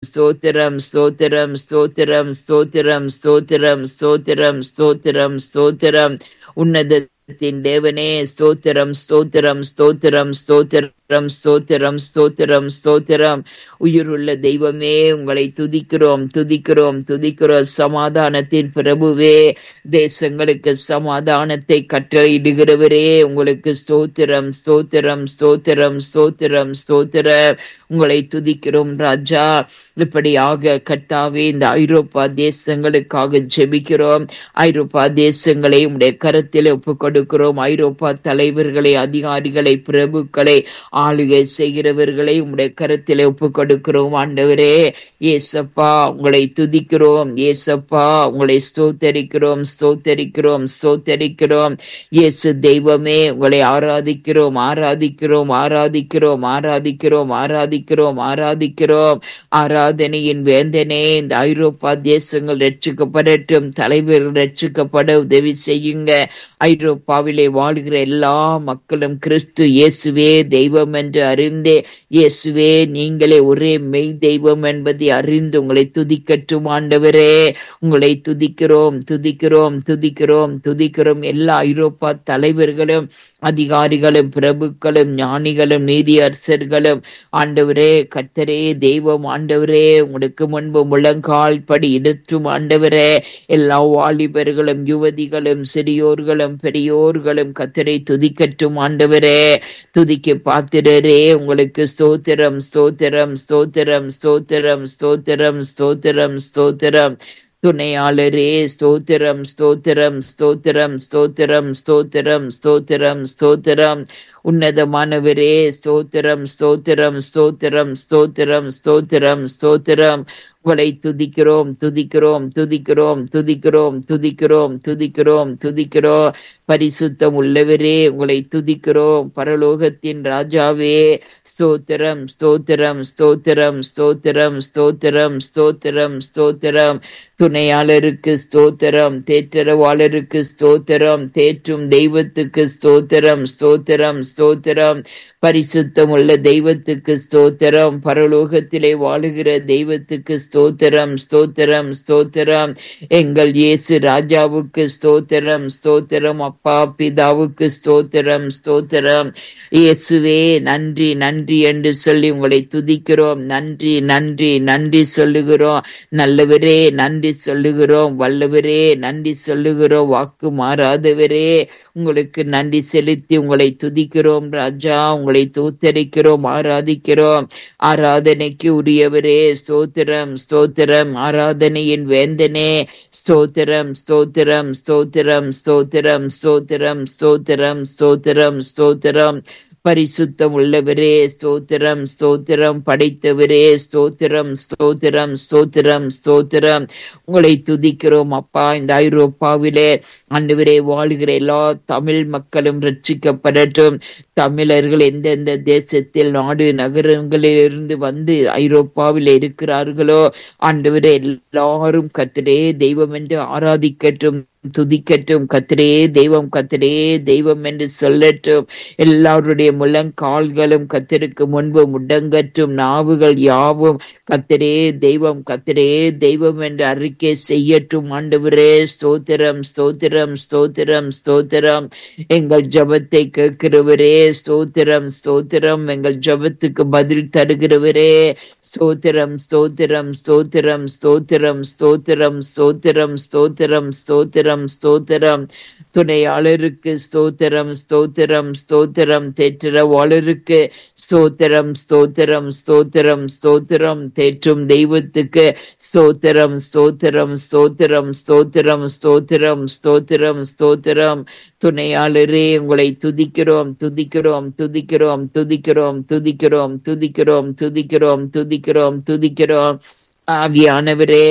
ஸ்தோத்திரம் ஸ்தோத்திரம் ஸ்தோத்திரம் ஸ்தோத்திரம் ஸ்தோத்திரம் ஸ்தோத்திரம் ஸ்தோத்திரம் ஸ்தோத்திரம் உன்னதத்தின் தேவனே ஸ்தோத்திரம் ஸ்தோத்திரம் ஸ்தோத்திரம் ஸ்தோத்திரம் ஸ்தோத்திரம் ஸ்தோத்திரம் ஸ்தோத்திரம் உயிருள்ள தெய்வமே உங்களை துதிக்கிறோம் துதிக்கிறோம் துதிக்கிறோம். சமாதானத்தின் பிரபுவே, தேசங்களுக்கு சமாதானத்தை கட்டளையிடுகிறவரே உங்களுக்கு ஸ்தோத்திரம் ஸ்தோத்திரம் ஸ்தோத்திரம் ஸ்தோத்திரம் ஸ்தோத்திரம். உங்களை துதிக்கிறோம் ராஜா. இப்படியாக கர்த்தாவே இந்த ஐரோப்பா தேசங்களுக்காக ஜெபிக்கிறோம். ஐரோப்பா தேசங்களை உடைய கரத்தில் ஒப்பு கொடுக்கிறோம். ஐரோப்பா தலைவர்களை, அதிகாரிகளை, பிரபுக்களை, ஆளுகை செய்கிறவர்களை உடைய கரத்தில் ஒப்பு கொடுக்கிறோம். ஆண்டவரே ஏசப்பா உங்களை துதிக்கிறோம். ஏசப்பா உங்களை ஸ்தோத்தரிக்கிறோம் ஸ்தோத்தரிக்கிறோம் ஸ்தோத்தரிக்கிறோம். இயேசு தெய்வமே உங்களை ஆராதிக்கிறோம் ஆராதிக்கிறோம் ஆராதிக்கிறோம் ஆராதிக்கிறோம் ஆராதிக்கிறோம் ஆராதிக்கிறோம். ஆராதனையின் வேந்தனே, இந்த ஐரோப்பா தேசங்கள் ரட்சிக்கப்படட்டும். தலைவர்கள் ரட்சிக்கப்பட உதவி செய்யுங்க. ஐரோப்பாவிலே வாழ்கிற எல்லா மக்களும் கிறிஸ்து இயேசுவே தெய்வம் என்று அறிந்தே, இயேசுவே நீங்களே ஒரே மெய் தெய்வம் என்பதை அறிந்து உங்களை துதிக்கட்டும். ஆண்டவரே உங்களை துதிக்கிறோம் துதிக்கிறோம் துதிக்கிறோம் துதிக்கிறோம். எல்லா ஐரோப்பா தலைவர்களும், அதிகாரிகளும், பிரபுக்களும், ஞானிகளும், நீதியரசர்களும் ஆண்டவரே கர்த்தரே தெய்வம். ஆண்டவரே உங்களுக்கு முன்பு முழங்கால் படி இடற்றும். ஆண்டவரே எல்லா வாலிபர்களும், யுவதிகளும், சிறியோர்களும், பெரியோர்களும் கர்த்தரை துதிக்கட்டும். ஆண்டவரே துதிக்க பாத்திரரே உங்களுக்கு ஸ்தோத்திரம் ஸ்தோத்திரம் ஸ்தோத்திரம் ஸ்தோத்திரம் ஸ்தோத்திரம் ஸ்தோத்திரம் ஸ்தோத்திரம். துணையாளரே ஸ்தோத்திரம் ஸ்தோத்திரம் ஸ்தோத்திரம் ஸ்தோத்திரம் ஸ்தோத்திரம் ஸ்தோத்திரம் ஸ்தோத்திரம். உன்னதமானவரே ஸ்தோத்திரம் ஸ்தோத்திரம் ஸ்தோத்திரம் ஸ்தோத்திரம் ஸ்தோத்திரம் ஸ்தோத்திரம். உங்களை துதிக்கிறோம் துதிக்கிறோம் துதிக்கிறோம் துதிக்கிறோம் துதிக்கிறோம் துதிக்கிறோம் துதிக்கிறோம். பரிசுத்தம் உள்ளவரே உங்களை துதிக்கிறோம். பரலோகத்தின் ராஜாவே ஸ்தோத்திரம் ஸ்தோத்திரம் ஸ்தோத்திரம் ஸ்தோத்திரம் ஸ்தோத்திரம் ஸ்தோத்திரம் ஸ்தோத்திரம். துணையாளருக்கு ஸ்தோத்திரம், தேற்றரவாளருக்கு ஸ்தோத்திரம், தேற்றும் தெய்வத்துக்கு ஸ்தோத்திரம் ஸ்தோத்திரம் ஸ்தோத்திரம். பரிசுத்தம் உள்ள தெய்வத்துக்கு ஸ்தோத்திரம், பரலோகத்திலே வாழுகிற தெய்வத்துக்கு ஸ்தோத்திரம் ஸ்தோத்திரம் ஸ்தோத்திரம். எங்கள் இயேசு ராஜாவுக்கு ஸ்தோத்திரம் ஸ்தோத்திரம். அப்பா பிதாவுக்கு ஸ்தோத்திரம் ஸ்தோத்திரம். இயேசுவே நன்றி நன்றி என்று சொல்லி உங்களை துதிக்கிறோம். நன்றி நன்றி நன்றி சொல்லுகிறோம். நல்லவரே நன்றி சொல்லுகிறோம். வல்லவரே நன்றி சொல்லுகிறோம். வாக்கு மாறாதவரே உங்களுக்கு நன்றி செலுத்தி உங்களை துதிக்கிறோம் ராஜா. உங்களை தோத்தரிக்கிறோம், ஆராதிக்கிறோம். ஆராதனைக்கு உரியவரே ஸ்தோத்திரம் ஸ்தோத்திரம். ஆராதனையின் வேந்தனே ஸ்தோத்திரம் ஸ்தோத்திரம் ஸ்தோத்திரம் ஸ்தோத்திரம் ஸ்தோத்திரம் ஸ்தோத்திரம் ஸ்தோத்திரம் ஸ்தோத்திரம். பரிசுத்தம் உள்ளவரே ஸ்தோத்திரம் ஸ்தோத்திரம். படைத்தவரே ஸ்தோத்திரம் ஸ்தோத்திரம் ஸ்தோத்திரம் ஸ்தோத்திரம். உங்களை துதிக்கிறோம் அப்பா. இந்த ஐரோப்பாவிலே ஆண்டவரே வாழ்கிற எல்லா தமிழ் மக்களும் ரட்சிக்கப்படட்டும். தமிழர்கள் எந்தெந்த தேசத்தில், நாடு, நகரங்களிலிருந்து வந்து ஐரோப்பாவில் இருக்கிறார்களோ ஆண்டவரே எல்லாரும் கர்த்தரே தெய்வம் என்று ஆராதிக்கட்டும், துதிக்கட்டும். கர்த்தரே தெய்வம், கர்த்தரே தெய்வம் என்று சொல்லட்டும். எல்லாருடைய முழங்கால்களும் கர்த்தருக்கு முன்பு முடங்கட்டும். நாவுகள் யாவும் கர்த்தரே தெய்வம், கர்த்தரே தெய்வம் என்று அறிக்கை செய்யட்டும். ஆண்டவரே ஸ்தோத்திரம் ஸ்தோத்திரம் ஸ்தோத்திரம் ஸ்தோத்திரம். எங்கள் ஜெபத்தை கேட்கிறவரே ஸ்தோத்திரம் ஸ்தோத்திரம். எங்கள் ஜெபத்துக்கு பதில் தருகிறவரே ஸ்தோத்திரம் ஸ்தோத்திரம் ஸ்தோத்திரம் ஸ்தோத்திரம் ஸ்தோத்திரம் ஸ்தோத்திரம் ஸ்தோத்திரம் ஸ்தோத்திரம் ஸ்தோத்திரம். துணையாளருக்கு ஸ்தோத்திரம் ஸ்தோத்திரம் ஸ்தோத்திரம். தேற்றரவாளருக்கு ஸ்தோத்திரம் ஸ்தோத்திரம் ஸ்தோத்திரம் ஸ்தோத்திரம். தேற்றும் தெய்வத்துக்கு ஸ்தோத்திரம் ஸ்தோத்திரம் ஸ்தோத்திரம் ஸ்தோத்திரம் ஸ்தோத்திரம் ஸ்தோத்திரம் ஸ்தோத்திரம். துணையாளரே உங்களை துதிக்கிறோம் துதிக்கிறோம் துதிக்கிறோம் துதிக்கிறோம் துதிக்கிறோம் துதிக்கிறோம் துதிக்கிறோம் துதிக்கிறோம் துதிக்கிறோம். ஆவியானவரே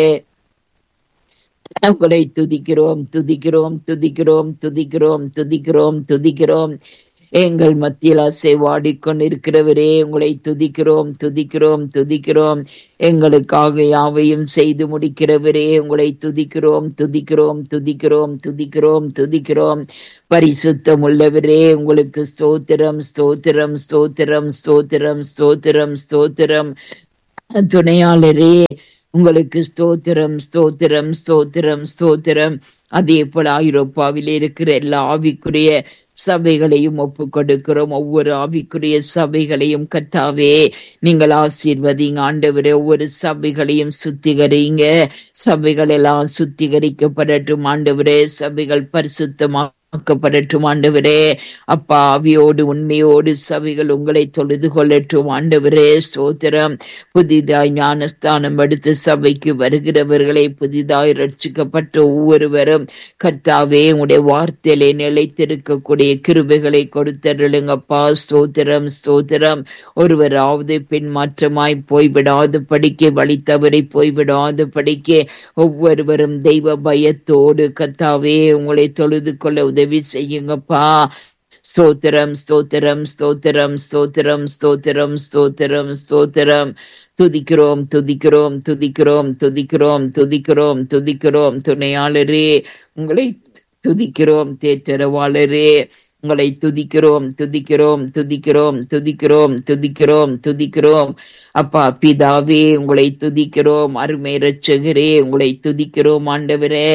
உங்களை துதிக்கிறோம் துதிக்கிறோம் துதிக்கிறோம் துதிக்கிறோம் துதிக்கிறோம் துதிக்கிறோம். எங்கள் மத்தியில் அசைவாடிக்கொண்டிருக்கிறவரே உங்களை துதிக்கிறோம் துதிக்கிறோம் துதிக்கிறோம். எங்களுக்காக யாவையும் செய்து முடிக்கிறவரே உங்களை துதிக்கிறோம் துதிக்கிறோம் துதிக்கிறோம் துதிக்கிறோம் துதிக்கிறோம். பரிசுத்தம் உள்ளவரே உங்களுக்கு ஸ்தோத்திரம் ஸ்தோத்திரம் ஸ்தோத்திரம் ஸ்தோத்திரம் ஸ்தோத்திரம் ஸ்தோத்திரம். துணையாளரே, உங்களுக்கு ஸ்தோத்திரம், ஸ்தோத்திரம், ஸ்தோத்திரம், ஸ்தோத்திரம். அதே போல ஐரோப்பாவில் இருக்கிற எல்லா ஆவிக்குரிய சபைகளையும் ஒப்பு கொடுக்கிறோம். ஒவ்வொரு ஆவிக்குரிய சபைகளையும் கர்த்தாவே நீங்கள் ஆசீர்வதிங்க ஆண்டவரே. ஒவ்வொரு சபைகளையும் சுத்திகரிங்க. சபைகள் எல்லாம் சுத்திகரிக்கப்படட்டும் ஆண்டவரே. சபைகள் பரிசுத்தமாக்கப்படட்டும் ஆண்டவரே. அப்பா, ஆவியோடு உண்மையோடு சபைகள் உங்களை தொழுது கொள்ளட்டும் ஆண்டவரே. ஸ்தோத்திரம். புதிதாய் ஞானஸ்தானம் எடுத்து சபைக்கு வருகிறவர்களை, புதிதாய் ரட்சிக்கப்பட்ட ஒவ்வொருவரும் கர்த்தாவே உடைய வார்த்தையிலே நிலைத்திருக்கக்கூடிய கிருபைகளை கொடுத்தருளுங்கப்பா. ஸ்தோத்திரம், ஸ்தோத்திரம். ஒருவராவது பின்மாற்றமாய் போய்விடாது படிக்க, வழி தவறி போய்விடாது படிக்க ஒவ்வொருவரும் தெய்வ பயத்தோடு கர்த்தாவே உங்களை தொழுது கொள்ள உதவி செய்யுங்கப்பா. ஸ்தோத்திரம், ஸ்தோத்திரம், ஸ்தோத்திரம், ஸ்தோத்திரம், ஸ்தோத்திரம், ஸ்தோத்திரம், ஸ்தோத்திரம். துதிக்கிறோம், துதிக்கிறோம், துதிக்கிறோம், துதிக்கிறோம், துதிக்கிறோம், துதிக்கிறோம். துணையாளரே உங்களை துதிக்கிறோம். தேற்றரவாளரே உங்களை துதிக்கிறோம், துதிக்கிறோம், துதிக்கிறோம், துதிக்கிறோம், துதிக்கிறோம், துதிக்கிறோம். அப்பா பிதாவே உங்களை துதிக்கிறோம். அருமை இரட்சகரே உங்களை துதிக்கிறோம் ஆண்டவரே.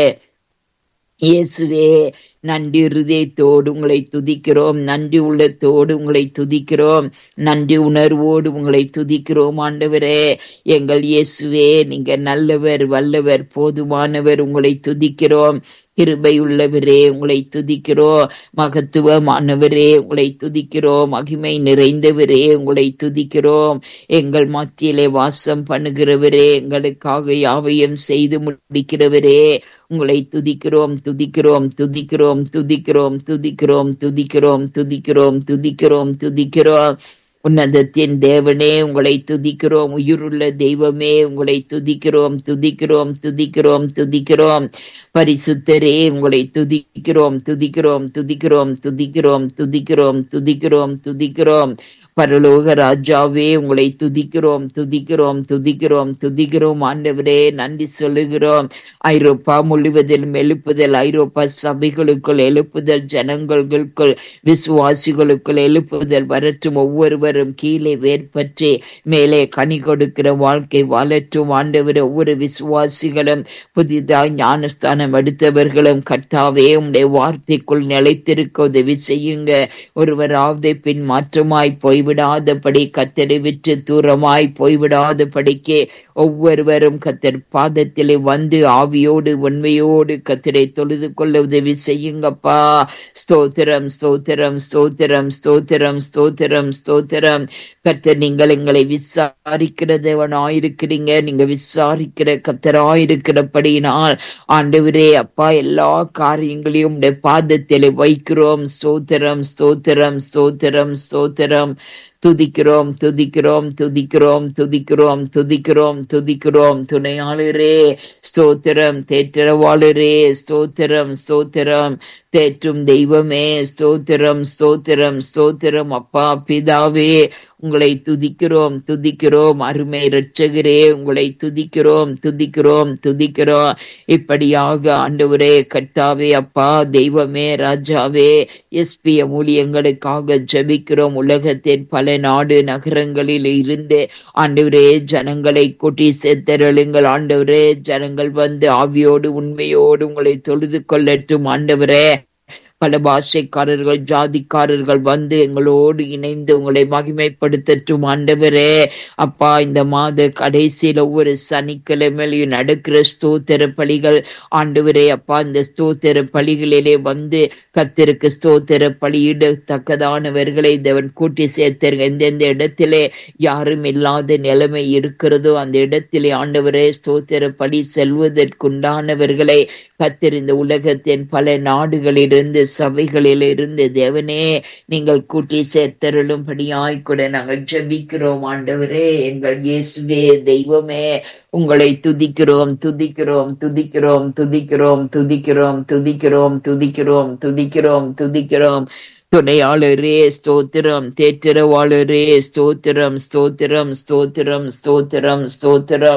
இயேசுவே நன்றி இருதயத்தோடு உங்களை துதிக்கிறோம். நன்றி உள்ளத்தோடு உங்களை துதிக்கிறோம். நன்றி உணர்வோடு உங்களை துதிக்கிறோம் ஆண்டவரே. எங்கள் இயேசுவே நீங்க நல்லவர், வல்லவர், போதுமானவர். உங்களை துதிக்கிறோம். கிருபை உள்ளவரே உங்களை துதிக்கிறோம். மகத்துவமானவரே உங்களை துதிக்கிறோம். மகிமை நிறைந்தவரே உங்களை துதிக்கிறோம். எங்கள் மத்தியிலே வாசம் பண்ணுகிறவரே, எங்களுக்காக யாவையும் செய்து முடிக்கிறவரே உங்களை துதிக்கிறோம், துதிக்கிறோம், துதிக்கிறோம், துதிக்கிறோம், துதிக்கிறோம், துதிக்கிறோம், துதிக்கிறோம், துதிக்கிறோம், துதிக்கிறோம். உன்னதத்தின் தேவனே உங்களை துதிக்கிறோம். உயிருள்ள தெய்வமே உங்களை துதிக்கிறோம், துதிக்கிறோம், துதிக்கிறோம், துதிக்கிறோம். பரிசுத்தரே உங்களை துதிக்கிறோம், துதிக்கிறோம், துதிக்கிறோம், துதிக்கிறோம், துதிக்கிறோம், துதிக்கிறோம், துதிக்கிறோம். பரலோக ராஜாவே உங்களை துதிக்கிறோம், துதிக்கிறோம், துதிக்கிறோம், துதிக்கிறோம் ஆண்டவரே. நன்றி சொல்லுகிறோம். ஐரோப்பா முழுவதிலும் எழுப்புதல், ஐரோப்பா சபைகளுக்குள் எழுப்புதல், ஜனங்களுக்குள் விசுவாசிகளுக்குள் எழுப்புதல் வரட்டும். ஒவ்வொருவரும் கீழே வேர்பற்றி மேலே கனி கொடுக்கிற வாழ்க்கை வாழட்டும் ஆண்டவர். ஒவ்வொரு விசுவாசிகளும் புதிதாக ஞானஸ்தானம் எடுத்தவர்களும் கர்த்தாவே உம்முடைய வார்த்தைக்குள் நிலைத்திருக்க உதவி செய்யுங்க. ஒருவராவது பின் மாற்றமாய் போய்விடாதபடி, கர்த்தரை விட்டு தூரமாய் போய்விடாதபடிக்கு ஒவ்வொருவரும் கர்த்தர் பாதத்திலே வந்து ஆவியோடு உண்மையோடு கர்த்தரை தொழுது கொள்ள உதவி செய்யுங்கப்பா. ஸ்தோத்திரம், ஸ்தோத்திரம், ஸ்தோத்திரம், ஸ்தோத்திரம், ஸ்தோத்திரம், ஸ்தோத்திரம். கர்த்தர் நீங்கள் எங்களை விசாரிக்கிற தேவனாயிருக்கிறீங்க. நீங்க விசாரிக்கிற கர்த்தராயிருக்கிறபடியினால் ஆண்டவரே அப்பா எல்லா காரியங்களையும் உடைய பாதத்திலே வைக்கிறோம். ஸ்தோத்திரம், ஸ்தோத்திரம், ஸ்தோத்திரம், ஸ்தோத்திரம். துதிக்கிறோம், துதிக்கிறோம், துதிக்கிறோம், துதிக்கிறோம், துதிக்கிறோம், துதிக்கிறோம். துணையாளரே ஸ்தோத்திரம். தேற்றரவாளரே ஸ்தோத்திரம், ஸ்தோத்திரம். தேற்றும் தெய்வமே ஸ்தோத்திரம், ஸ்தோத்திரம், ஸ்தோத்திரம். அப்பா பிதாவே உங்களை துதிக்கிறோம், துதிக்கிறோம். அருமை இரட்சகரே உங்களை துதிக்கிறோம், துதிக்கிறோம், துதிக்கிறோம். இப்படியாக ஆண்டவரே கர்த்தாவே அப்பா தெய்வமே ராஜாவே எஸ்பிய ஊழியங்களுக்காக ஜெபிக்கிறோம். உலகத்தின் பல நாடு நகரங்களில் இருந்து ஆண்டவரே ஜனங்களை கூட்டி சேர்த்தருளுங்கள் ஆண்டவரே. ஜனங்கள் வந்து ஆவியோடு உண்மையோடு உங்களை தொழுது கொள்ளட்டும் ஆண்டவரே. பல பாஷைக்காரர்கள் ஜாதிக்காரர்கள் வந்து எங்களோடு இணைந்து உங்களை மகிமைப்படுத்தட்டும் ஆண்டவரே. அப்பா இந்த மாத கடைசியில் ஒவ்வொரு சனிக்கிழமையிலும் நடக்கிற ஸ்தோத்திர பலிகள் ஆண்டவரே அப்பா இந்த ஸ்தோத்திர பலிகளிலே வந்து கர்த்தருக்கு ஸ்தோத்திர பலியிடத்தக்கதானவர்களை தேவன் கூட்டி சேர்த்தருங்க. எந்தெந்த இடத்திலே யாரும் இல்லாத நிலைமை இருக்கிறதோ அந்த இடத்திலே ஆண்டவரே ஸ்தோத்திர பலி செல்வதற்குண்டானவர்களை கர்த்தர் இந்த உலகத்தின் பல நாடுகளிலிருந்து சபைகளில் இருந்து தேவனே நீங்கள் கூட்டி சேர்த்தருளும்படியாய் கூட நாங்கள் ஜெபிக்கிறோம் ஆண்டவரே. எங்கள் இயேசுவே தெய்வமே உங்களை துதிக்கிறோம், துதிக்கிறோம், துதிக்கிறோம், துதிக்கிறோம், துதிக்கிறோம், துதிக்கிறோம், துதிக்கிறோம், துதிக்கிறோம், துதிக்கிறோம். துணையாளரே ஸ்தோத்திரம். தேற்றரவாளரே ஸ்தோத்திரம், ஸ்தோத்திரம், ஸ்தோத்திரம், ஸ்தோத்திரம், ஸ்தோத்திரம்.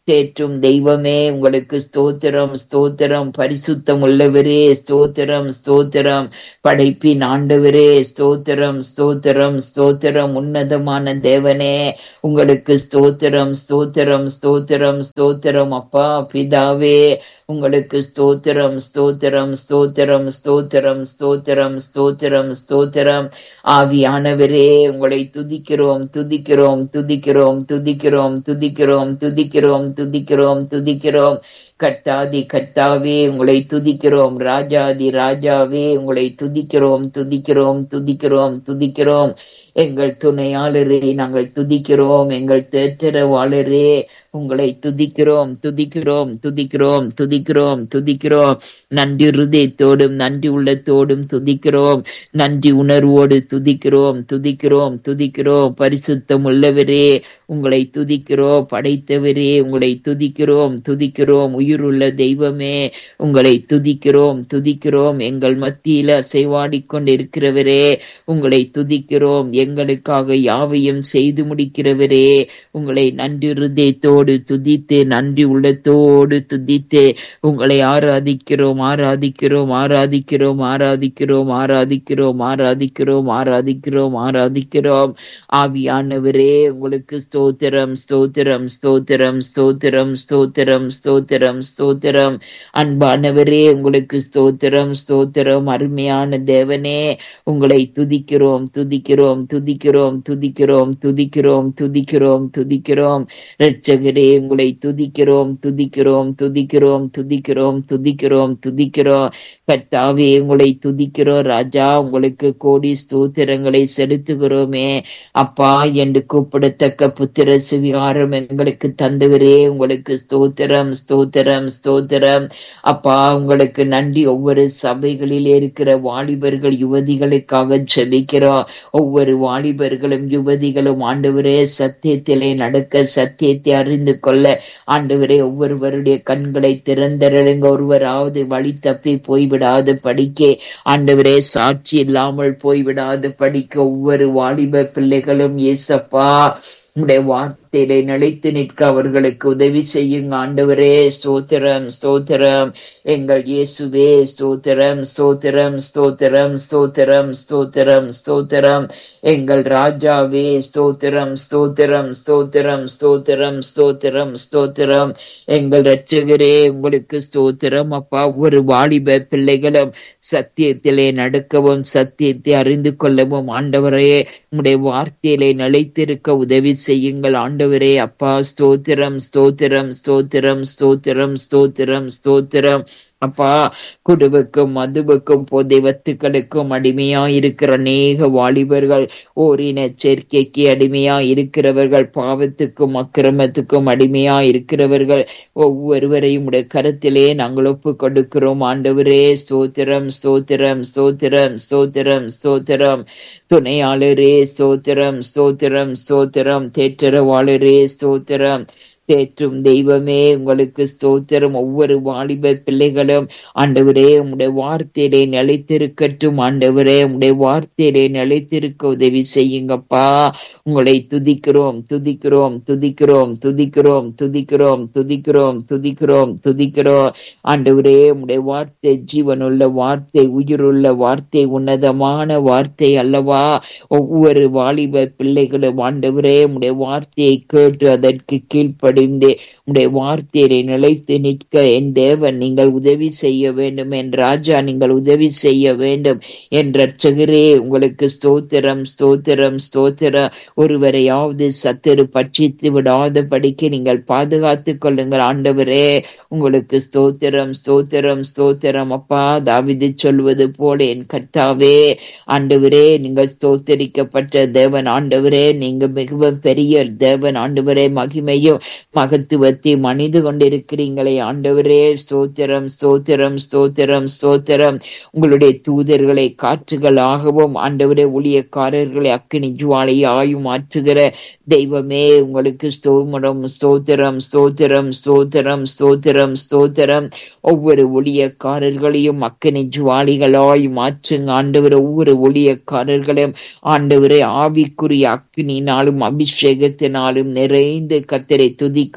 தேற்றும் தெய்வமே உங்களுக்கு ஸ்தோத்திரம் ஸ்தோத்திரம். பரிசுத்தம் உள்ளவரே ஸ்தோத்திரம் ஸ்தோத்திரம். படைப்பின் ஆண்டவரே ஸ்தோத்திரம் ஸ்தோத்திரம் ஸ்தோத்திரம். உன்னதமான தேவனே உங்களுக்கு ஸ்தோத்திரம் ஸ்தோத்திரம் ஸ்தோத்திரம் ஸ்தோத்திரம். அப்பா பிதாவே உங்களுக்கு ஸ்தோத்திரம் ஸ்தோத்திரம் ஸ்தோத்திரம் ஸ்தோத்திரம் ஸ்தோத்திரம் ஸ்தோத்திரம் ஸ்தோத்திரம். ஆவியானவரே உங்களை துதிக்கிறோம் துதிக்கிறோம் துதிக்கிறோம் துதிக்கிறோம் துதிக்கிறோம் துதிக்கிறோம் துதிக்கிறோம் துதிக்கிறோம். கர்த்தாதி கர்த்தாவே உங்களை துதிக்கிறோம். ராஜாதி ராஜாவே உங்களை துதிக்கிறோம் துதிக்கிறோம் துதிக்கிறோம் துதிக்கிறோம். எங்கள் துணையாளரே நாங்கள் துதிக்கிறோம். எங்கள் தேற்றரவாளரே உங்களை துதிக்கிறோம் துதிக்கிறோம் துதிக்கிறோம் துதிக்கிறோம் துதிக்கிறோம். நன்றி ஹிருதயத்தோடும் நன்றி உள்ளத்தோடும் துதிக்கிறோம். நன்றி உணர்வோடு துதிக்கிறோம் துதிக்கிறோம் துதிக்கிறோம். பரிசுத்தம் உள்ளவரே உங்களை துதிக்கிறோம். படைத்தவரே உங்களை துதிக்கிறோம் துதிக்கிறோம். உயிருள்ள தெய்வமே உங்களை துதிக்கிறோம் துதிக்கிறோம். எங்கள் மத்தியில அசைவாடிக் கொண்டிருக்கிறவரே உங்களை துதிக்கிறோம். எங்களுக்காக யாவையும் செய்து முடிக்கிறவரே உங்களை நன்றி ஹிருதயத்தோடு துதித்து நன்றி உள்ளத்தோடு துதித்து உங்களை ஆராதிக்கிறோம் ஆராதிக்கிறோம் ஆராதிக்கிறோம் ஆராதிக்கிறோம் ஆராதிக்கிறோம் ஆராதிக்கிறோம் ஆராதிக்கிறோம் ஆராதிக்கிறோம். ஆவியானவரே உங்களுக்கு ஸ்தோத்திரம் ஸ்தோத்திரம் ஸ்தோத்திரம் ஸ்தோத்திரம் ஸ்தோத்திரம் ஸ்தோத்திரம் ஸ்தோத்திரம். அன்பானவரே உங்களுக்கு ஸ்தோத்திரம் ஸ்தோத்திரம். அருமையான தேவனே உங்களை துதிக்கிறோம் துதிக்கிறோம் துதிக்கிறோம் துதிக்கிறோம் துதிக்கிறோம் துதிக்கிறோம் துதிக்கிறோம். இரட்சகரே உங்களை துதிக்கிறோம் துதிக்கிறோம் துதிக்கிறோம் துதிக்கிறோம் துதிக்கிறோம் துதிக்கிறோம். கர்த்தாவே உங்களை துதிக்கிறோம். ராஜா உங்களுக்கு கோடி ஸ்தோத்திரங்களை செலுத்துகிறோமே. அப்பா என்று கூப்பிடத்தக்க புத்திர சுவிகாரம் எங்களுக்கு தந்தவரே உங்களுக்கு ஸ்தோத்திரம் ஸ்தோத்திரம் ஸ்தோத்திரம். அப்பா உங்களுக்கு நன்றி. ஒவ்வொரு சபைகளில் இருக்கிற வாலிபர்கள் யுவதிகளுக்காக ஜெபிக்கிறோம். ஒவ்வொரு வாலிபர்களும் யுவதிகளும் ஆண்டவரே சத்தியத்திலே நடக்க சத்தியத்தை அறிந்து கொள்ள ஆண்டவரே ஒவ்வொருவருடைய கண்களை திறந்தருளுங்க. ஒருவராவது வழி தப்பி போய்விடாது படிக்க ஆண்டவரே சாட்சி இல்லாமல் போய்விடாது படிக்க ஒவ்வொரு வாலிப பிள்ளைகளும் ஏசப்பா உடைய வார்த்தையிலே நிலைத்து நிற்க அவர்களுக்கு உதவி செய்யுங்க ஆண்டவரே. ஸ்தோத்திரம் ஸ்தோத்திரம். எங்கள் இயேசுவே ஸ்தோத்திரம் ஸ்தோத்திரம் ஸ்தோத்திரம் ஸ்தோத்திரம் ஸ்தோத்திரம் ஸ்தோத்திரம். எங்கள் ராஜாவே ஸ்தோத்திரம் ஸ்தோத்திரம் ஸ்தோத்திரம் ஸ்தோத்திரம் ஸ்தோத்திரம் ஸ்தோத்திரம். எங்கள் இரட்சகரே உங்களுக்கு ஸ்தோத்திரம். அப்பா ஒரு வாலிப பிள்ளைகளும் சத்தியத்திலே நடக்கவும் சத்தியத்தை அறிந்து கொள்ளவும் ஆண்டவரே உடைய வார்த்தையிலே நிலைத்திருக்க உதவி செய்யுங்கள் ஆண்டவரே. அப்பா ஸ்தோத்திரம் ஸ்தோத்திரம் ஸ்தோத்திரம் ஸ்தோத்திரம் ஸ்தோத்திரம் ஸ்தோத்திரம். அப்பா குடுவுக்கும் மதுவுக்கும் போதை வத்துக்களுக்கும் அடிமையா இருக்கிற அநேக வாலிபர்கள், ஓரின சேர்க்கைக்கு அடிமையா இருக்கிறவர்கள், பாவத்துக்கும் அக்கிரமத்துக்கும் அடிமையா இருக்கிறவர்கள் ஒவ்வொருவரையும் உடைய கரத்திலே நாங்கள் ஒப்பு கொடுக்கிறோம் ஆண்டவரே. ஸ்தோத்திரம் ஸ்தோத்திரம் ஸ்தோத்திரம் ஸ்தோத்திரம் ஸ்தோத்திரம். துணையாளரே ஸ்தோத்திரம் ஸ்தோத்திரம் ஸ்தோத்திரம். தேற்றரவாளரே ஸ்தோத்திரம். தேற்றும் தெய்வமே உங்களுக்கு ஸ்தோத்திரம். ஒவ்வொரு வாலிப பிள்ளைகளும் ஆண்டவரே உம்முடைய வார்த்தையிலே நிலைத்திருக்கட்டும் ஆண்டவரே. உம்முடைய வார்த்தையிலே நிலைத்திருக்க உதவி செய்யுங்கப்பா. உங்களை துதிக்கிறோம் துதிக்கிறோம் துதிக்கிறோம் துதிக்கிறோம் துதிக்கிறோம் துதிக்கிறோம் துதிக்கிறோம் துதிக்கிறோம் ஆண்டவரே. உம்முடைய வார்த்தை ஜீவனுள்ள வார்த்தை, உயிருள்ள வார்த்தை, உன்னதமான வார்த்தை அல்லவா. ஒவ்வொரு வாலிப பிள்ளைகளும் ஆண்டவரே உம்முடைய வார்த்தையை கேட்டு அதற்கு கீழ்ப்படிந்து உடைய வார்த்தையை நிலைத்து நிற்க என் தேவன் நீங்கள் உதவி செய்ய வேண்டும். என் ராஜா நீங்கள் உதவி செய்ய வேண்டும். என் இரட்சகரே உங்களுக்கு ஸ்தோத்திரம் ஸ்தோத்திரம் ஸ்தோத்திரம். ஒருவரையாவது சத்துரு பட்சித்து விடாத படிக்க நீங்கள் பாதுகாத்துக் கொள்ளுங்கள் ஆண்டவரே. உங்களுக்கு ஸ்தோத்திரம் ஸ்தோத்திரம் ஸ்தோத்திரம். அப்பா தாவீது சொல்வது போல என் கர்த்தாவே ஆண்டவரே நீங்கள் ஸ்தோத்தரிக்கப்பட்ட தேவன் ஆண்டவரே. நீங்க மிகவும் பெரிய தேவன் ஆண்டவரே. மகிமையும் மகத்துவத்தையும் அணிந்து கொண்டிருக்கிறீங்களே ஆண்டவரே. ஸ்தோத்திரம் ஸ்தோத்திரம் ஸ்தோத்திரம் ஸ்தோத்திரம். உங்களுடைய தூதர்களை காற்றுகளாகவும் ஆண்டவரே ஊழியக்காரர்களை அக்கினி ஜுவாலையாயும் மாற்றுகிற தெய்வமே உங்களுக்கு ஸ்தோத்திரம் ஸ்தோத்திரம் ஸ்தோத்திரம் ஸ்தோத்திரம் ஸ்தோத்திரம் ஸ்தோத்திரம். ஒவ்வொரு ஊழியக்காரர்களையும் அக்கினி ஜுவாலிகளாய் மாற்றுங்க ஆண்டவரே. ஒவ்வொரு ஊழியக்காரர்களையும் ஆண்டவரே ஆவிக்குரிய அக்கினினாலும் அபிஷேகத்தினாலும் நிறைந்து கத்தரை துதிக்க உதவி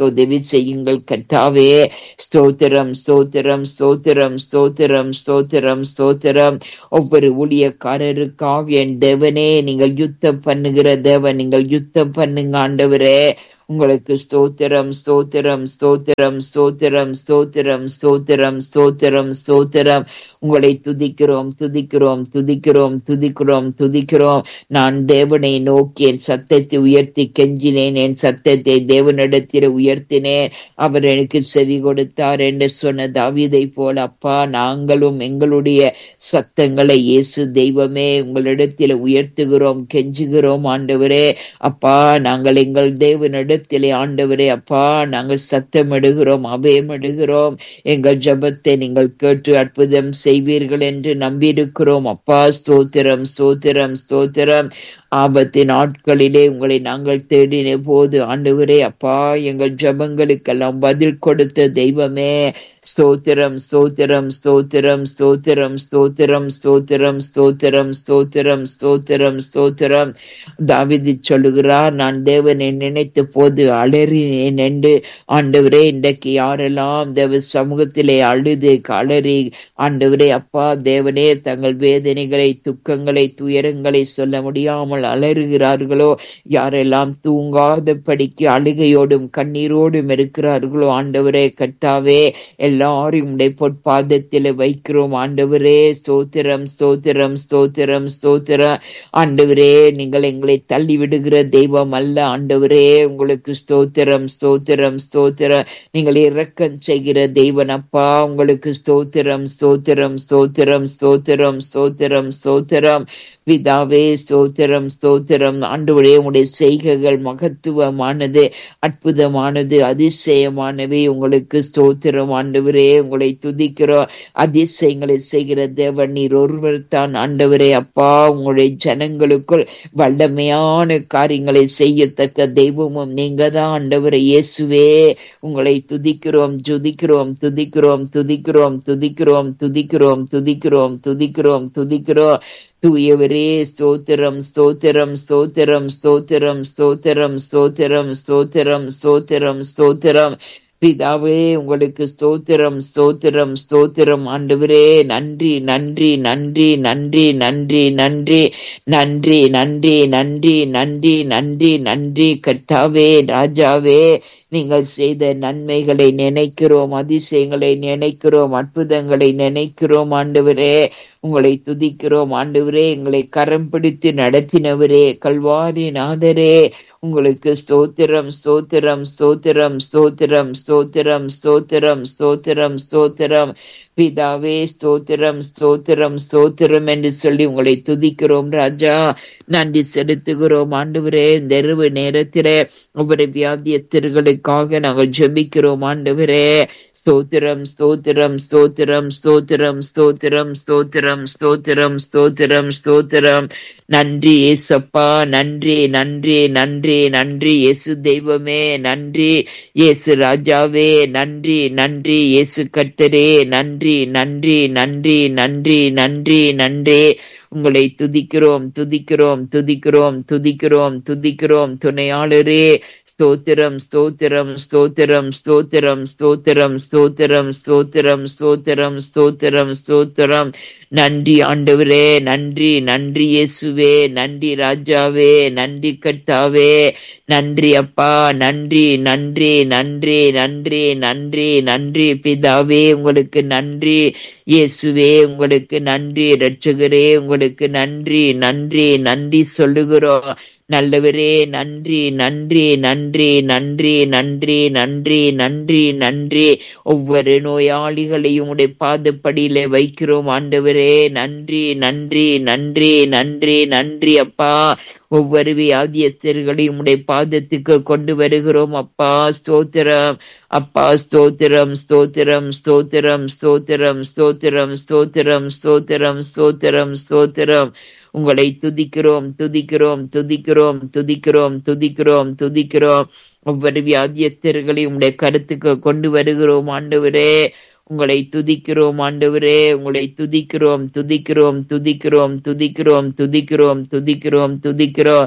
செய்யுங்கள் கர்த்தாவே. ஸ்தோத்திரம் ஸ்தோத்திரம் ஸ்தோத்திரம் ஸ்தோத்திரம் ஸ்தோத்திரம் ஸ்தோத்திரம். ஒவ்வொரு ஊழியக்காரருக்காக என் தேவனே, நீங்கள் யுத்தம் பண்ணுகிற தேவன், நீங்கள் யுத்தம் பண்ணுங்க ஆண்டவரே. உங்களுக்கு ஸ்தோத்திரம் ஸ்தோத்திரம் ஸ்தோத்திரம் ஸ்தோத்திரம் ஸ்தோத்திரம் ஸ்தோத்திரம் ஸ்தோத்திரம் ஸ்தோத்திரம். உங்களை துதிக்கிறோம் துதிக்கிறோம் துதிக்கிறோம் துதிக்கிறோம் துதிக்கிறோம். நான் தேவனை நோக்கி என் சத்தத்தை உயர்த்தி கெஞ்சினேன், என் சத்தத்தை தேவனிடத்தில் உயர்த்தினேன், அவர் எனக்கு செவி கொடுத்தார் என்று சொன்ன தாவீதை போல அப்பா, நாங்களும் எங்களுடைய சத்தங்களை இயேசு தெய்வமே உங்களிடத்தில் உயர்த்துகிறோம், கெஞ்சுகிறோம் ஆண்டவரே. அப்பா, நாங்கள் எங்கள் தேவனிடத்திலே ஆண்டவரே அப்பா, நாங்கள் சத்தமிடுகிறோம், அபயமிடுகிறோம். எங்கள் ஜெபத்தை நீங்கள் கேட்டு அற்புதம் செய்வீர்கள் என்று நம்பியிருக்கிறோம் அப்பா. ஸ்தோத்திரம் ஸ்தோத்திரம் ஸ்தோத்திரம். ஆபத்து நாட்களிலே உங்களை நாங்கள் தேடின போது ஆண்டவரே அப்பா, எங்கள் ஜெபங்களுக்கெல்லாம் பதில் கொடுத்த தெய்வமே, ஸ்தோத்திரம் ஸ்தோத்திரம் ஸ்தோத்திரம் ஸ்தோத்திரம் ஸ்தோத்திரம் ஸ்தோத்திரம் ஸ்தோத்திரம் ஸ்தோத்திரம் ஸ்தோத்திரம் ஸ்தோத்திரம். தாவீது சொல்லுகிறார், நான் தேவனை நினைத்த போது அலறினேன் என்று. ஆண்டவரே, இன்றைக்கு யாரெல்லாம் தேவ சமூகத்திலே அழுது அலறி ஆண்டவரே அப்பா தேவனே தங்கள் வேதனைகளை, துக்கங்களை, துயரங்களை சொல்ல முடியாமல் அலறுகிறார்களோ, யாரெல்லாம் தூங்காத படிக்கு அழுகையோடும் கண்ணீரோடும் இருக்கிறார்களோ ஆண்டவரே கர்த்தாவே, எல்லாரும் உடைய பொற்பாதத்தில் வைக்கிறோம் ஆண்டவரே. ஸ்தோத்திரம் ஸ்தோத்திரம் ஸ்தோத்திரம் ஸ்தோத்திரம். ஆண்டவரே, நீங்கள் எங்களை தள்ளி விடுகிற தெய்வம் அல்ல ஆண்டவரே. உங்களுக்கு ஸ்தோத்திரம் ஸ்தோத்திரம் ஸ்தோத்திரம். நீங்கள் இரக்கம் செய்கிற தெய்வன் அப்பா, உங்களுக்கு ஸ்தோத்திரம் ஸ்தோத்திரம் ஸ்தோத்திரம் ஸ்தோத்திரம் ஸ்தோத்திரம் ஸ்தோத்திரம். பிதாவே ஸ்தோத்திரம் ஸ்தோத்திரம். ஆண்டவரே, உங்களுடைய செய்கைகள் மகத்துவமானது, அற்புதமானது, அதிசயமானவை. உங்களுக்கு ஸ்தோத்திரம் ஆண்டவரே. உங்களை துதிக்கிறோம். அதிசயங்களை செய்கிற தேவன் நீர் ஒருவர் தான் ஆண்டவரே அப்பா. உங்களுடைய ஜனங்களுக்குள் வல்லமையான காரியங்களை செய்யத்தக்க தெய்வமும் நீங்க தான் ஆண்டவரே இயேசுவே. உங்களை துதிக்கிறோம் துதிக்கிறோம் துதிக்கிறோம் துதிக்கிறோம் துதிக்கிறோம் துதிக்கிறோம் துதிக்கிறோம் துதிக்கிறோம் துதிக்கிறோம். தூயவரே ஸ்தோத்திரம் ஸ்தோத்திரம் ஸ்தோத்திரம் ஸ்தோத்திரம் ஸ்தோத்திரம் ஸ்தோத்திரம் ஸ்தோத்திரம் ஸ்தோத்திரம் ஸ்தோத்திரம். பிதாவே, உங்களுக்கு ஸ்தோத்திரம் ஸ்தோத்திரம் ஸ்தோத்திரம் ஆண்டவரே. நன்றி நன்றி நன்றி நன்றி நன்றி நன்றி நன்றி நன்றி நன்றி நன்றி நன்றி நன்றி கர்த்தாவே, ராஜாவே. நீங்கள் செய்த நன்மைகளை நினைக்கிறோம், அதிசயங்களை நினைக்கிறோம், அற்புதங்களை நினைக்கிறோம் ஆண்டவரே. உங்களை துதிக்கிறோம் ஆண்டவரே. எங்களை கரம் பிடித்து நடத்தினவரே, கல்வாரி நாதரே, உங்களுக்கு ஸ்தோத்திரம் ஸ்தோத்திரம் ஸ்தோத்திரம் ஸ்தோத்திரம் ஸ்தோத்திரம் ஸ்தோத்திரம் ஸ்தோத்திரம் ஸ்தோத்திரம். பிதாவே ஸ்தோத்திரம் ஸ்தோத்திரம் ஸ்தோத்திரம் என்று சொல்லி உங்களை துதிக்கிறோம் ராஜா. நன்றி செலுத்துகிறோம் ஆண்டவரே. இந்த இரவு நேரத்திலே ஒவ்வொரு வியாதியத்தர்களுக்காக நாங்கள் ஜெபிக்கிறோம் ஆண்டவரே. ஸ்தோத்திரம் ஸ்தோத்திரம் ஸ்தோத்திரம் ஸ்தோத்திரம் ஸ்தோத்திரம் ஸ்தோத்திரம் ஸ்தோத்திரம் ஸ்தோத்திரம் ஸ்தோத்திரம். நன்றி ஏசப்பா, நன்றி நன்றி நன்றி நன்றி இயேசு தெய்வமே, நன்றி இயேசு ராஜாவே, நன்றி நன்றி இயேசு கர்த்தரே, நன்றி நன்றி நன்றி நன்றி நன்றி நன்றி. உங்களை துதிக்கிறோம் துதிக்கிறோம் துதிக்கிறோம் துதிக்கிறோம் துதிக்கிறோம் துணையாளரே. ஸ்தோத்திரம் ஸ்தோத்திரம் ஸ்தோத்திரம் ஸ்தோத்திரம் ஸ்தோத்திரம் ஸ்தோத்திரம் ஸ்தோத்திரம் ஸ்தோத்திரம் ஸ்தோத்திரம் ஸ்தோத்திரம். நன்றி ஆண்டவரே, நன்றி நன்றி இயேசுவே, நன்றி ராஜாவே, நன்றி கர்த்தாவே, நன்றி அப்பா, நன்றி நன்றி நன்றி நன்றி நன்றி நன்றி பிதாவே. உங்களுக்கு நன்றி இயேசுவே, உங்களுக்கு நன்றி இரட்சகரே, உங்களுக்கு நன்றி நன்றி நன்றி சொல்லுகிறோம் நல்லவரே. நன்றி நன்றி நன்றி நன்றி நன்றி நன்றி நன்றி நன்றி. ஒவ்வொரு நோயாளிகளையும் உடைய பாதப்படியில வைக்கிறோம் ஆண்டவரே. நன்றி நன்றி நன்றி நன்றி நன்றி அப்பா. ஒவ்வொரு வியாதியஸ்தர்களையும் உடைய பாதத்துக்கு கொண்டு வருகிறோம் அப்பா. ஸ்தோத்திரம் அப்பா, ஸ்தோத்திரம் ஸ்தோத்திரம் ஸ்தோத்திரம் ஸ்தோத்திரம் ஸ்தோத்திரம் ஸ்தோத்திரம் ஸ்தோத்திரம் ஸ்தோத்திரம் ஸ்தோத்திரம். உங்களை துதிக்கிறோம் துதிக்கிறோம் துதிக்கிறோம் துதிக்கிறோம் துதிக்கிறோம் துதிக்கிறோம். ஒவ்வொரு வியாதியஸ்தர்களையும் உடைய கருத்துக்கு கொண்டு வருகிறோம் ஆண்டவரே. உங்களை துதிக்கிறோம் ஆண்டவரே, உங்களை துதிக்கிறோம் துதிக்கிறோம் துதிக்கிறோம் துதிக்கிறோம் துதிக்கிறோம் துதிக்கிறோம் துதிக்கிறோம்.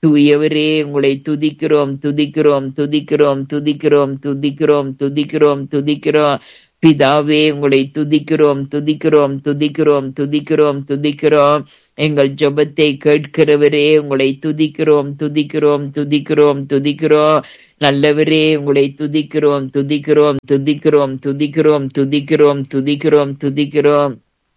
தூயவரே உங்களை துதிக்கிறோம் துதிக்கிறோம் துதிக்கிறோம் துதிக்கிறோம் துதிக்கிறோம் துதிக்கிறோம் துதிக்கிறோம். பிதாவே உங்களை துதிக்கிறோம் துதிக்கிறோம் துதிக்கிறோம் துதிக்கிறோம் துதிக்கிறோம். எங்கள் ஜெபத்தை கேட்கிறவரே உங்களை துதிக்கிறோம் துதிக்கிறோம் துதிக்கிறோம் துதிக்கிறோம். நல்லவரே உங்களை துதிக்கிறோம் துதிக்கிறோம் துதிக்கிறோம் துதிக்கிறோம் துதிக்கிறோம் துதிக்கிறோம் துதிக்கிறோம்.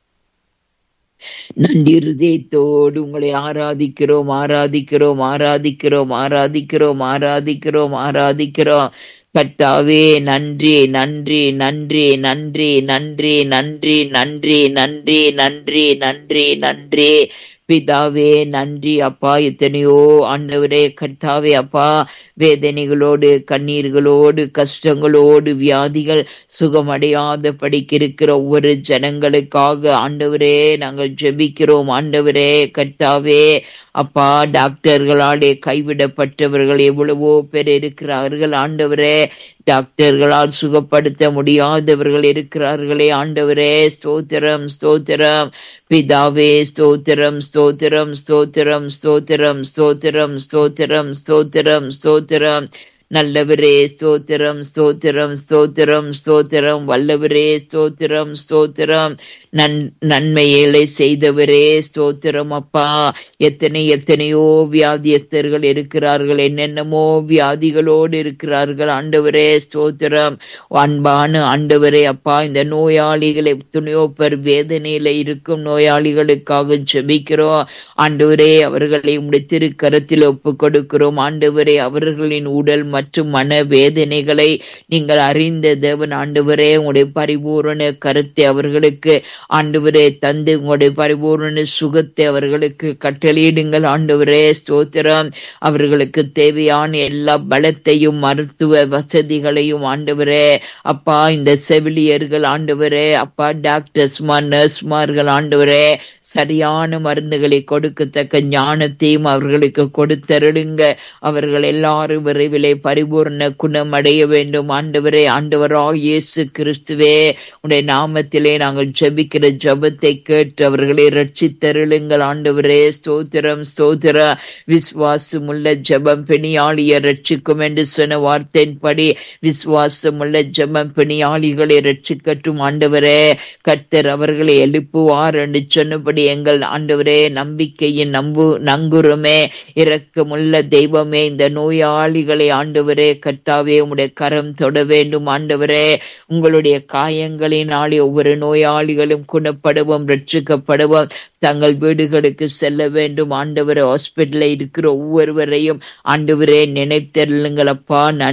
நன்றி இருதயத்தோடு உங்களை ஆராதிக்கிறோம் ஆராதிக்கிறோம் ஆராதிக்கிறோம் ஆராதிக்கிறோம் ஆராதிக்கிறோம் ஆராதிக்கிறோம். கர்த்தாவே நன்றி நன்றி நன்றி நன்றி நன்றி நன்றி நன்றி நன்றி நன்றி நன்றி நன்றி. பிதாவே நன்றி அப்பா. எத்தனையோ ஆண்டவரே கர்த்தாவே அப்பா, வேதனைகளோடு கண்ணீர்களோடு கஷ்டங்களோடு வியாதிகள் சுகமடையாத படிக்கிருக்கிற ஒவ்வொரு ஜனங்களுக்காக ஆண்டவரே நாங்கள் ஜெபிக்கிறோம். ஆண்டவரே கர்த்தாவே அப்பா, டாக்டர்களாலே கைவிடப்பட்டவர்கள் எவ்வளவோ பேர் இருக்கிறார்கள். ஆண்டவரே டாக்டர்களால் சுகப்படுத்த முடியாதவர்கள் இருக்கிறார்களே. ஆண்டவரே ஸ்தோத்திரம் ஸ்தோத்திரம். பிதாவே ஸ்தோத்திரம் ஸ்தோத்திரம் ஸ்தோத்திரம் ஸ்தோத்திரம் ஸ்தோத்திரம் ஸ்தோத்திரம் ஸ்தோத்திரம் ஸ்தோத்திரம். நல்லவரே ஸ்தோத்திரம் ஸ்தோத்திரம் ஸ்தோத்திரம் ஸ்தோத்திரம். வல்லவரே ஸ்தோத்திரம் ஸ்தோத்திரம். நன்மைகளை செய்தவரே ஸ்தோத்திரம் அப்பா. எத்தனையோ வியாதியஸ்தர்கள் இருக்கிறார்கள், என்னென்னமோ வியாதிகளோடு இருக்கிறார்கள். ஆண்டவரே ஸ்தோத்திரம். அன்பான ஆண்டவரே அப்பா, இந்த நோயாளிகளை எத்தனையோ பேர் வேதனையில இருக்கும் நோயாளிகளுக்காக ஜெபிக்கிறோம். ஆண்டவரே அவர்களை உம்முடைய திருக்கரத்தில் ஒப்பு கொடுக்கிறோம். ஆண்டவரே அவர்களின் உடல் மற்றும் மன வேதனைகளை நீங்கள் அறிந்த தேவன். ஆண்டவரே உங்களுடைய பரிபூரண கருத்தை அவர்களுக்கு ஆண்டவரே தந்து உங்களுடைய பரிபூரண சுகத்தை அவர்களுக்கு கட்டளையிடுங்கள். ஆண்டவரே ஸ்தோத்திரம். அவர்களுக்கு தேவையான எல்லா பலத்தையும் மருத்துவ வசதிகளையும் ஆண்டவரே அப்பா, இந்த செவிலியர்கள் ஆண்டவரே அப்பா, டாக்டர்ஸ்மார் நர்ஸ்மார்கள் ஆண்டவரே சரியான மருந்துகளை கொடுக்கத்தக்க ஞானத்தையும் அவர்களுக்கு கொடுத்தருளுங்க. அவர்கள் எல்லாரும் விரைவிலே பரிபூர்ண குணம் அடைய வேண்டும். ஆண்டவரே ஆண்டவராய் இயேசு கிறிஸ்துவே உடைய நாமத்திலே நாங்கள் ஜெபிக்கிற ஜெபத்தை கேட்டு அவர்களை ரட்சித்தருளுங்கள். ஆண்டவரே ஸ்தோத்திரம் ஸ்தோத்திரம். விசுவாசமுள்ள ஜெபம் பிணியாளியை ரட்சிக்கும் என்று சொன்ன வார்த்தையின்படி விசுவாசமுள்ள ஜெபம் பிணியாளிகளை ரட்சிக்கட்டும். ஆண்டவரே கர்த்தர் அவர்களை எழுப்புவார் என்று சொன்னபடி எங்கள் ஆண்டவரே நம்பிக்கையின் நங்குரமே இரக்கமுள்ள தெய்வமே, இந்த நோயாளிகளை ஆண்டவரே கர்த்தாவே உம்முடைய கரம் தொட வேண்டும். ஆண்டவரே உங்களுடைய காயங்களினாலே ஒவ்வொரு நோயாளிகளும் குணப்படுவோம், ரட்சிக்கப்படுவோம், தங்கள் வீடுகளுக்கு செல்ல வேண்டும். ஆண்டவரே ஹாஸ்பிட்டல்ல இருக்கிற ஒவ்வொருவரையும் ஆண்டவரே நினைத்தருளுங்கள் அப்பா.